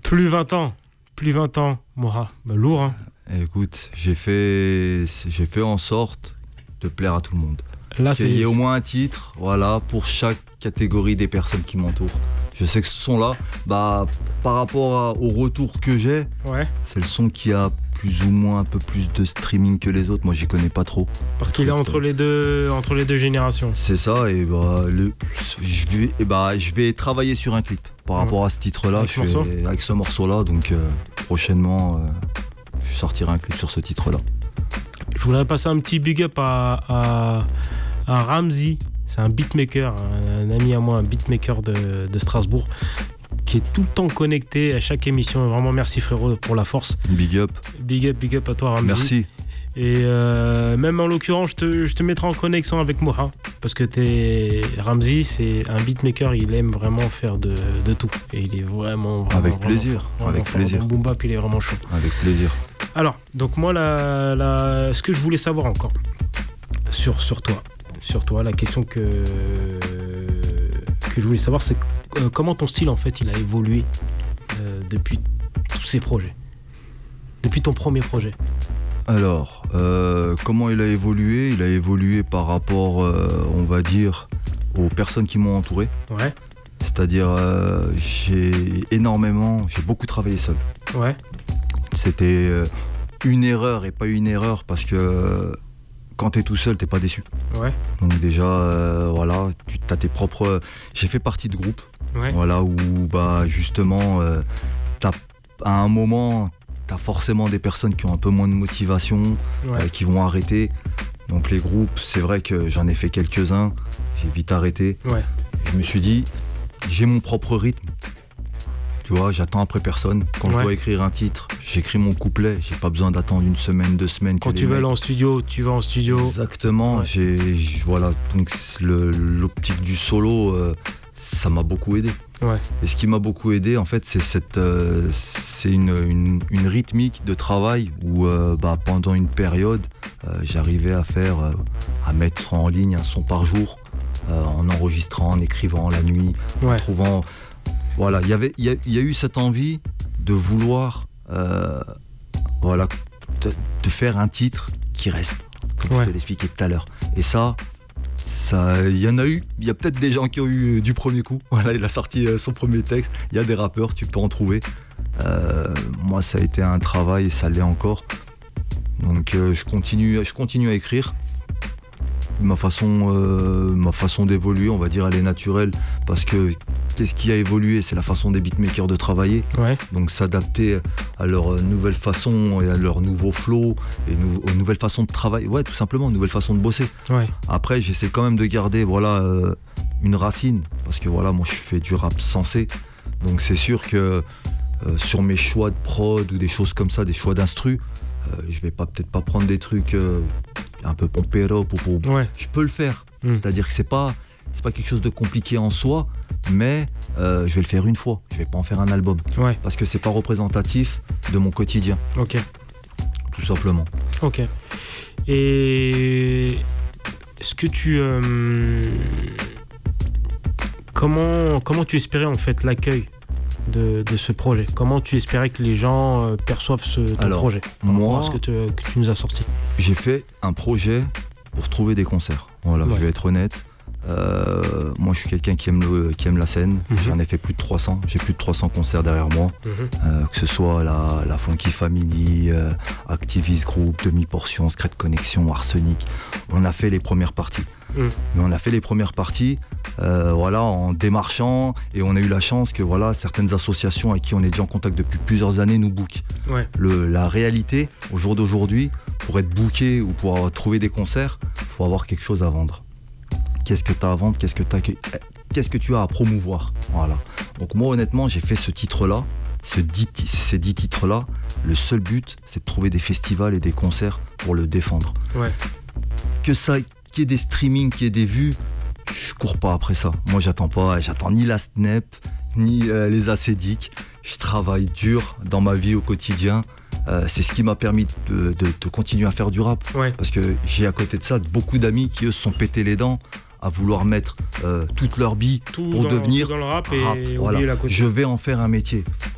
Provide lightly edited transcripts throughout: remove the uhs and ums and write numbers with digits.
Plus 20 ans. Plus 20 ans, Moha. Bah, lourd, hein. Écoute, j'ai fait en sorte de plaire à tout le monde. Là, Qu'il y ait au moins un titre, voilà, pour chaque catégorie des personnes qui m'entourent. Je sais que ce son-là, par rapport au retour que j'ai, c'est le son qui a plus ou moins un peu plus de streaming que les autres. Moi, j'y connais pas trop. Parce qu'il est entre les deux générations. C'est ça, et je vais travailler sur un clip par rapport à ce titre-là, avec ce morceau-là. Donc prochainement, je sortirai un clip sur ce titre-là. Je voudrais passer un petit big up à Ramzi. C'est un beatmaker, un ami à moi, un beatmaker de Strasbourg, qui est tout le temps connecté à chaque émission. Vraiment, merci frérot pour la force. Big up. Big up à toi, Ramzi. Merci. Et même en l'occurrence, je te mettrai en connexion avec Moha, parce que Ramzi, c'est un beatmaker, il aime vraiment faire de tout. Et il est vraiment avec plaisir. Fort, avec plaisir. Boom bap, il est vraiment chaud. Avec plaisir. Alors, donc moi, ce que je voulais savoir encore sur toi, la question que je voulais savoir, c'est comment ton style, en fait, il a évolué depuis tous ces projets, depuis ton premier projet. Alors, comment il a évolué ? Il a évolué par rapport, on va dire, aux personnes qui m'ont entouré. Ouais. C'est-à-dire, j'ai beaucoup travaillé seul. Ouais. C'était une erreur et pas une erreur, parce que quand t'es tout seul, t'es pas déçu. Ouais. Donc déjà, voilà, tu as tes propres... J'ai fait partie de groupes, voilà, où justement, à un moment... T'as forcément des personnes qui ont un peu moins de motivation, qui vont arrêter. Donc les groupes, c'est vrai que j'en ai fait quelques-uns, j'ai vite arrêté. Ouais. Je me suis dit, j'ai mon propre rythme. Tu vois, j'attends après personne. Quand je dois écrire un titre, j'écris mon couplet. J'ai pas besoin d'attendre 1 semaine, 2 semaines. Quand tu veux aller en studio, tu vas en studio. Exactement. Voilà, donc l'optique du solo, ça m'a beaucoup aidé. Ouais. Et ce qui m'a beaucoup aidé, en fait, c'est une rythmique de travail où pendant une période, j'arrivais à mettre en ligne un son par jour, en enregistrant, en écrivant la nuit, en trouvant... Voilà, il y a eu cette envie de vouloir de faire un titre qui reste, comme je te l'expliquais tout à l'heure. Et ça, il y en a eu, il y a peut-être des gens qui ont eu du premier coup. Voilà, il a sorti son premier texte. Il y a des rappeurs, tu peux en trouver. Moi, ça a été un travail et ça l'est encore. Donc, je continue à écrire. Ma façon d'évoluer, on va dire, elle est naturelle, parce que qu'est-ce qui a évolué ? C'est la façon des beatmakers de travailler. Ouais. Donc s'adapter à leur nouvelle façon et à leur nouveau flow et aux nouvelles façons de travailler. Ouais, tout simplement, nouvelle façon de bosser. Ouais. Après, j'essaie quand même de garder une racine, parce que moi je fais du rap sensé. Donc c'est sûr que sur mes choix de prod ou des choses comme ça, des choix d'instru, je vais peut-être pas prendre des trucs un peu pompéro pour... Je peux le faire. C'est-à-dire que c'est pas quelque chose de compliqué en soi, mais je vais le faire une fois. Je vais pas en faire un album. Ouais. Parce que c'est pas représentatif de mon quotidien. Ok. Tout simplement. Ok. Et est-ce que tu... Comment tu espérais en fait l'accueil de ce projet ? Comment tu espérais que les gens perçoivent ton projet ? Moi, ce que tu nous as sorti. J'ai fait un projet pour trouver des concerts. Voilà, je vais être honnête. Moi, je suis quelqu'un qui aime la scène. J'en ai fait plus de 300. J'ai plus de 300 concerts derrière moi. Que ce soit la Funky Family, Activist Group, Demi-Portion, Secret Connection, Arsenic. On a fait les premières parties. Mais on a fait les premières parties en démarchant, et on a eu la chance que certaines associations avec qui on est déjà en contact depuis plusieurs années nous bookent. Ouais. La réalité, au jour d'aujourd'hui, pour être booké ou pour trouver des concerts, il faut avoir quelque chose à vendre. Qu'est-ce que tu as à vendre ? Qu'est-ce que tu as à promouvoir ? Voilà. Donc moi, honnêtement, j'ai fait ce titre-là, ces 10 titres-là. Le seul but, c'est de trouver des festivals et des concerts pour le défendre. Ouais. Qu'il y ait des streamings, qu'il y ait des vues, je cours pas après ça. Moi, j'attends ni la Snap, ni les acédiques. Je travaille dur dans ma vie au quotidien. C'est ce qui m'a permis de continuer à faire du rap. Ouais. Parce que j'ai à côté de ça beaucoup d'amis qui, eux, se sont pété les dents à vouloir mettre toute leur bille pour devenir dans le rap. Et voilà. Je vais en faire un métier.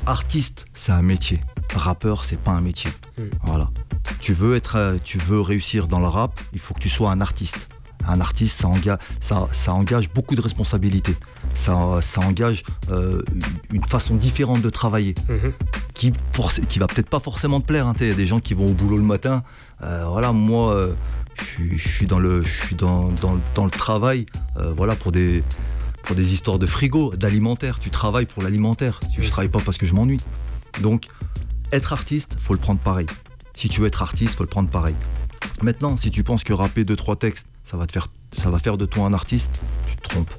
artiste, c'est un métier. Rappeur, c'est pas un métier. Voilà. Tu veux réussir dans le rap, il faut que tu sois un artiste. Un artiste, ça engage beaucoup de responsabilités. Ça engage une façon différente de travailler, qui va peut-être pas forcément te plaire. Il y a des gens qui vont au boulot le matin. Voilà, moi, je suis dans le travail. Voilà, pour des histoires de frigo, d'alimentaire. Tu travailles pour l'alimentaire. Je travaille pas parce que je m'ennuie. Donc, être artiste, faut le prendre pareil. Si tu veux être artiste, faut le prendre pareil. Maintenant, si tu penses que rapper 2-3 textes, ça va faire de toi un artiste, tu te trompes.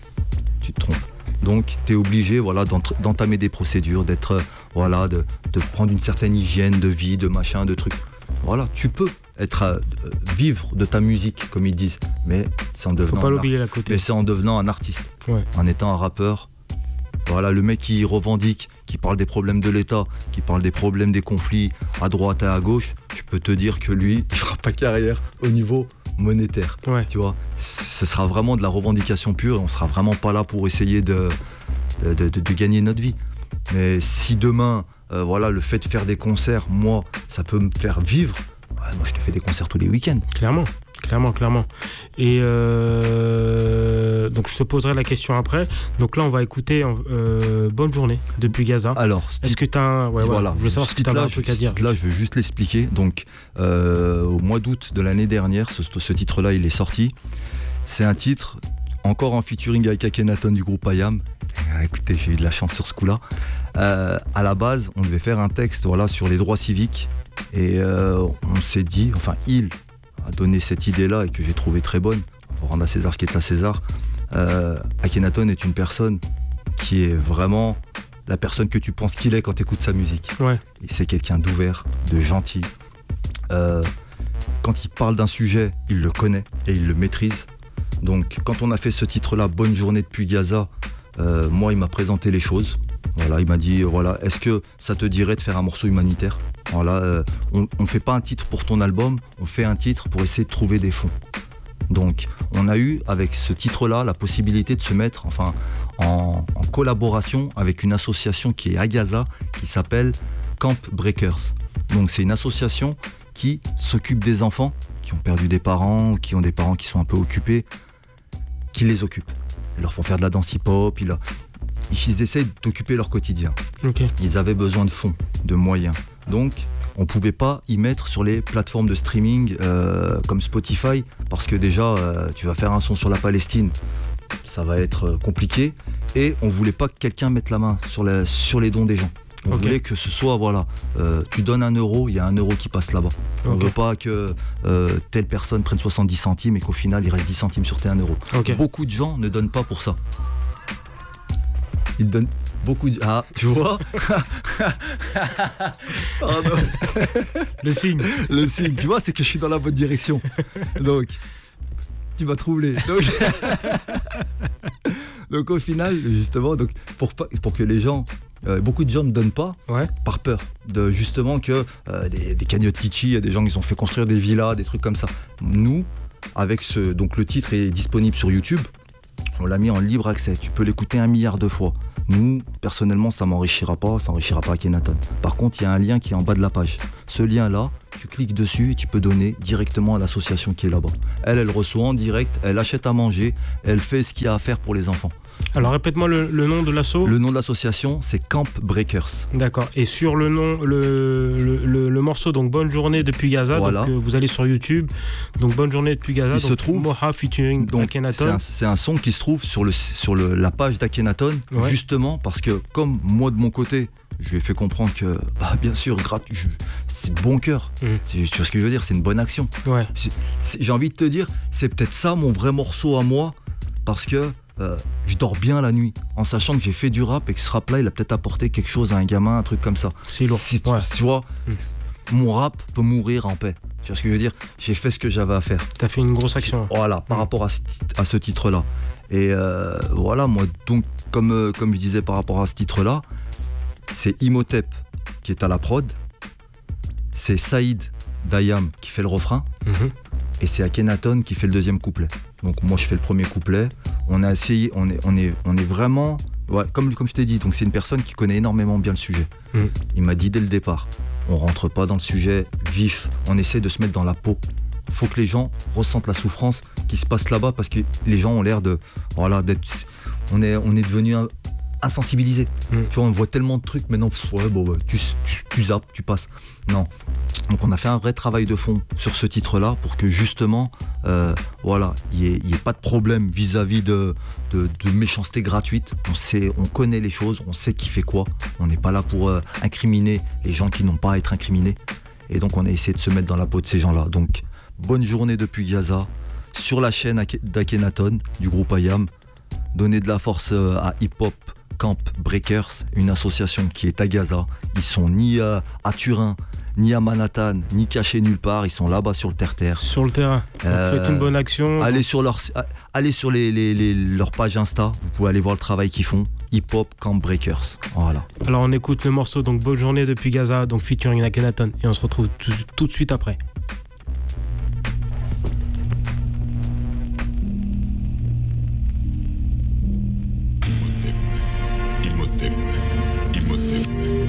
Donc, tu es obligé, voilà, d'entamer des procédures, de prendre une certaine hygiène de vie, de machin, de trucs. Voilà, tu peux vivre de ta musique, comme ils disent, mais c'est en devenant. Faut pas l'oublier à côté. Mais c'est en devenant un artiste, en étant un rappeur. Voilà, le mec qui revendique, qui parle des problèmes de l'État, qui parle des problèmes des conflits à droite et à gauche, je peux te dire que lui, il fera pas carrière au niveau monétaire. Tu vois, ce sera vraiment de la revendication pure et on sera vraiment pas là pour essayer de gagner notre vie. Mais si demain, le fait de faire des concerts, moi, ça peut me faire vivre, moi je te fais des concerts tous les week-ends. Clairement. Et donc je te poserai la question après. Donc là on va écouter Bonne journée depuis Gaza. Alors, est-ce que tu as je voulais savoir si tu avais un truc à dire. Là je veux juste l'expliquer. Donc au mois d'août de l'année dernière, ce titre-là il est sorti. C'est un titre encore en featuring avec Akhenaton du groupe IAM. Écoutez, j'ai eu de la chance sur ce coup-là. À la base, on devait faire un texte sur les droits civiques et on s'est dit, il a donné cette idée-là et que j'ai trouvé très bonne. On va rendre à César ce qui est à César. Akhenaton est une personne qui est vraiment la personne que tu penses qu'il est quand tu écoutes sa musique. Et c'est quelqu'un d'ouvert, de gentil. Quand il te parle d'un sujet, il le connaît et il le maîtrise. Donc quand on a fait ce titre-là, Bonne journée depuis Gaza, moi il m'a présenté les choses. Voilà, il m'a dit, est-ce que ça te dirait de faire un morceau humanitaire ? Voilà, on ne fait pas un titre pour ton album, on fait un titre pour essayer de trouver des fonds. Donc, on a eu, avec ce titre-là, la possibilité de se mettre en collaboration avec une association qui est à Gaza, qui s'appelle Camp Breakers. Donc, c'est une association qui s'occupe des enfants qui ont perdu des parents, qui ont des parents qui sont un peu occupés, qui les occupent. Ils leur font faire de la danse hip-hop, ils essayent d'occuper leur quotidien. Ils avaient besoin de fonds, de moyens. Donc, on ne pouvait pas y mettre sur les plateformes de streaming comme Spotify, parce que déjà, tu vas faire un son sur la Palestine, ça va être compliqué, et on ne voulait pas que quelqu'un mette la main sur les dons des gens. On voulait que ce soit, tu donnes 1 euro, il y a 1 euro qui passe là-bas. On ne veut pas que telle personne prenne 70 centimes et qu'au final, il reste 10 centimes sur tes 1 euro. Beaucoup de gens ne donnent pas pour ça. Ils donnent beaucoup de... Ah, tu vois. Pardon. Le signe, tu vois, c'est que je suis dans la bonne direction. Donc, tu m'as troublé. Donc au final, justement, pour que les gens... beaucoup de gens ne donnent pas par peur de justement que des cagnottes litchi, il y a des gens qui ont fait construire des villas, des trucs comme ça. Nous, donc le titre est disponible sur YouTube. On l'a mis en libre accès, tu peux l'écouter 1 milliard de fois. Nous, personnellement, ça m'enrichira pas Akhenaton. Par contre, il y a un lien qui est en bas de la page. Ce lien-là, tu cliques dessus et tu peux donner directement à l'association qui est là-bas. Elle reçoit en direct, elle achète à manger, elle fait ce qu'il y a à faire pour les enfants. Alors répète-moi le nom de l'asso. Le nom de l'association, c'est Camp Breakers. D'accord. Et sur le nom, le morceau, donc Bonne journée depuis Gaza, donc vous allez sur YouTube, donc Bonne journée depuis Gaza, se trouve Moha featuring Akhenaton. C'est un son qui se trouve sur la page d'Akhenaton, justement parce que comme moi de mon côté, je lui ai fait comprendre que, bien sûr, c'est de bon cœur. Tu vois ce que je veux dire, c'est une bonne action. J'ai envie de te dire, c'est peut-être ça mon vrai morceau à moi, parce que je dors bien la nuit, en sachant que j'ai fait du rap et que ce rap-là, il a peut-être apporté quelque chose à un gamin, un truc comme ça. C'est lourd. Tu vois, mon rap peut mourir en paix. Tu vois ce que je veux dire ? J'ai fait ce que j'avais à faire. T'as fait une grosse action. Voilà, par rapport à ce titre-là. Et moi, donc, comme je disais par rapport à ce titre-là, c'est Imhotep qui est à la prod, c'est Saïd d'IAM qui fait le refrain, et c'est Akhenaton qui fait le deuxième couplet. Donc moi je fais le premier couplet. On a essayé, on est vraiment Ouais, comme je t'ai dit, donc c'est une personne qui connaît énormément bien le sujet. Il m'a dit dès le départ, on rentre pas dans le sujet vif, on essaie de se mettre dans la peau. Faut que les gens ressentent la souffrance qui se passe là-bas parce que les gens ont l'air de, voilà, on est devenu insensibilisé. Tu vois, on voit tellement de trucs maintenant, tu zappes, tu passes. Non. Donc on a fait un vrai travail de fond sur ce titre-là pour que justement, il y ait pas de problème vis-à-vis de méchanceté gratuite. On connaît les choses, on sait qui fait quoi. On n'est pas là pour incriminer les gens qui n'ont pas à être incriminés. Et donc on a essayé de se mettre dans la peau de ces gens-là. Donc bonne journée depuis Gaza, sur la chaîne d'Akhenaton du groupe IAM. Donner de la force à Hip Hop Camp Breakers, une association qui est à Gaza. Ils sont ni à Turin, ni à Manhattan, ni cachés nulle part. Ils sont là-bas sur le terre-terre. Sur le terrain. Faites une bonne action. Allez sur leur page Insta. Vous pouvez aller voir le travail qu'ils font. Hip Hop Camp Breakers. Voilà. Alors on écoute le morceau donc Bonne journée depuis Gaza, donc featuring Akhenaton, et on se retrouve tout de suite après. Imhotep.